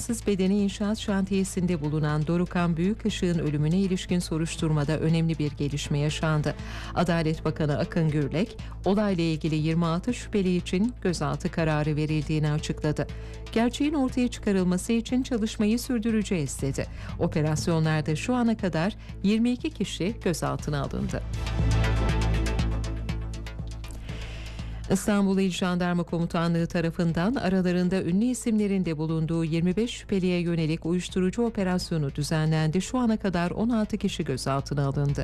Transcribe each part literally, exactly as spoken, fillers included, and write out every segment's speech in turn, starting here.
rahatsız bedeni inşaat şantiyesinde bulunan Dorukhan Büyükışık'ın ölümüne ilişkin soruşturmada önemli bir gelişme yaşandı. Adalet Bakanı Akın Gürlek, olayla ilgili yirmi altı şüpheli için gözaltı kararı verildiğini açıkladı. Gerçeğin ortaya çıkarılması için çalışmayı sürdüreceğiz dedi. Operasyonlarda şu ana kadar yirmi iki kişi gözaltına alındı. İstanbul İl Jandarma Komutanlığı tarafından aralarında ünlü isimlerin de bulunduğu yirmi beş şüpheliye yönelik uyuşturucu operasyonu düzenlendi. Şu ana kadar on altı kişi gözaltına alındı.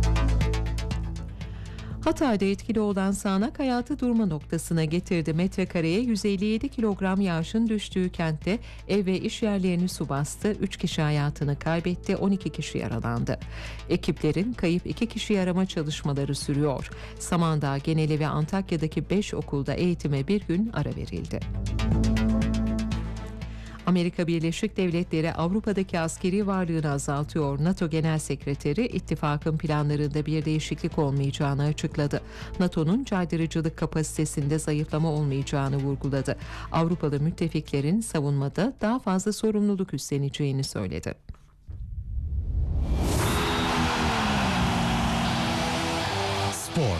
Hatay'da etkili olan sağanak hayatı durma noktasına getirdi. Metrekareye yüz elli yedi kilogram yağışın düştüğü kentte ev ve iş yerlerini su bastı. üç kişi hayatını kaybetti, on iki kişi yaralandı. Ekiplerin kayıp iki kişi arama çalışmaları sürüyor. Samandağ, Geneli ve Antakya'daki beş okulda eğitime bir gün ara verildi. Amerika Birleşik Devletleri Avrupa'daki askeri varlığını azaltıyor. NATO Genel Sekreteri ittifakın planlarında bir değişiklik olmayacağını açıkladı. NATO'nun caydırıcılık kapasitesinde zayıflama olmayacağını vurguladı. Avrupalı müttefiklerin savunmada daha fazla sorumluluk üstleneceğini söyledi. Spor.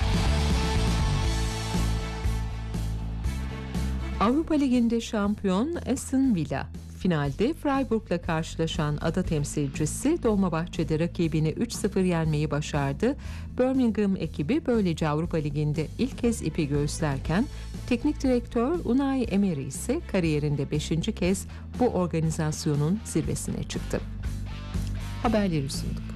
Avrupa Ligi'nde şampiyon Aston Villa finalde Freiburg'la karşılaşan ada temsilcisi Dolmabahçe'de rakibini üç sıfır yenmeyi başardı. Birmingham ekibi böylece Avrupa Ligi'nde ilk kez ipi göğüslerken teknik direktör Unai Emery ise kariyerinde beşinci kez bu organizasyonun zirvesine çıktı. Haberleri sunduk.